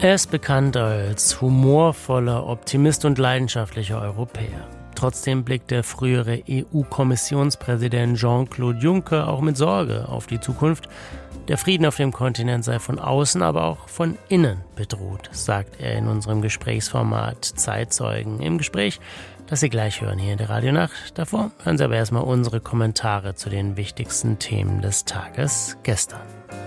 Er ist bekannt als humorvoller Optimist und leidenschaftlicher Europäer. Trotzdem blickt der frühere EU-Kommissionspräsident Jean-Claude Juncker auch mit Sorge auf die Zukunft. Der Frieden auf dem Kontinent sei von außen, aber auch von innen bedroht, sagt er in unserem Gesprächsformat Zeitzeugen im Gespräch, das Sie gleich hören hier in der Radionacht. Davor hören Sie aber erstmal unsere Kommentare zu den wichtigsten Themen des Tages gestern.